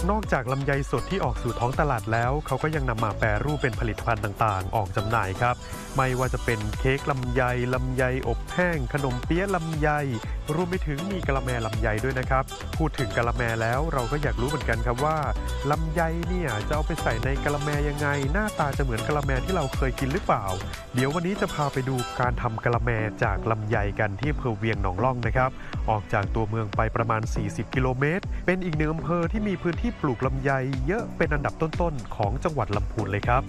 นอกจากลำไยสดที่ออกสู่ท้องตลาดแล้วเขาก็ยังนำมาแปรรูปเป็นผลิตภัณฑ์ต่างๆออกจำหน่ายครับไม่ว่าจะเป็นเค้กลำไยอบแห้งขนมเปี๊ยะลำไยรวมไปถึงมีกะละแมลำไยด้วยนะครับพูดถึงกะละแมแล้วเราก็อยากรู้เหมือนกันครับว่าลำไยเนี่ยจะเอาไปใส่ในกะละแมยังไงหน้าตาจะเหมือนกะละแมที่เราเคยกินหรือเปล่าเดี๋ยววันนี้จะพาไปดูการทำกะละแมจากลำไยกันที่อำเภอเวียงหนองล่องนะครับออกจากตัวเมืองไปประมาณ40 กิโลเมตรเป็นอีกหนึ่งอำเภอที่มีพื้นที่ปลูกลำไยเยอะเป็นอันดับต้นๆของจังหวัดลำพูนเลยครับ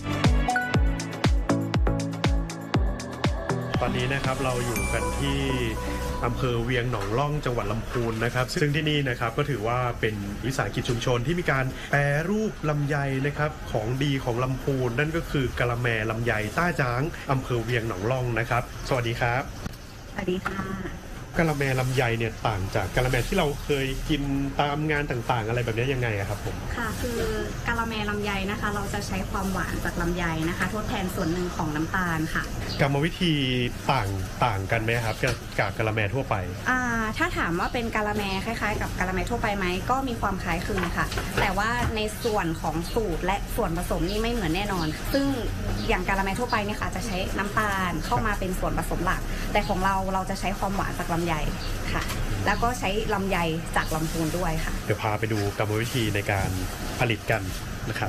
ตอนนี้นะครับเราอยู่กันที่อำเภอเวียงหนองล่องจังหวัดลำพูนนะครับซึ่งที่นี่นะครับก็ถือว่าเป็นวิสาหกิจชุมชนที่มีการแปรรูปลำไยนะครับของดีของลำพูนนั่นก็คือกะละแมลำไยต้าจ้างอำเภอเวียงหนองล่องนะครับสวัสดีครับสวัสดีค่ะกะละแมลำไยเนี่ยต่างจากกะละแมที่เราเคยกินตามงานต่างๆอะไรแบบนี้ยังไงครับผมค่ะคือกะละแมลำไยนะคะเราจะใช้ความหวานจากลำไยนะคะทดแทนส่วนหนึ่งของน้ำตาลค่ะกรรมวิธีต่างกันไหมครับกับกะละแมทั่วไปถ้าถามว่าเป็นกะละแมคล้ายๆกับกะละแมทั่วไปไหมก็มีความคล้ายคลึงค่ะแต่ว่าในส่วนของสูตรและส่วนผสมนี่ไม่เหมือนแน่นอนซึ่งอย่างกะละแมทั่วไปเนี่ยค่ะจะใช้น้ำตาลเข้ามาเป็นส่วนผสมหลักแต่ของเราจะใช้ความหวานจากลำไยค่ะแล้วก็ใช้ลำไยจากลำพูนด้วยค่ะเดี๋ยวพาไปดูกรรมวิธีในการผลิตกันนะครับ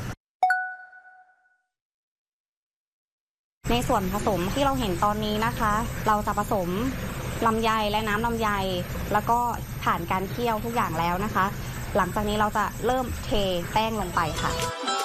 ในส่วนผสมที่เราเห็นตอนนี้นะคะเราจะผสมลำไยและน้ำลำไยแล้วก็ผ่านการเคี่ยวทุกอย่างแล้วนะคะหลังจากนี้เราจะเริ่มเทแป้งลงไปค่ะ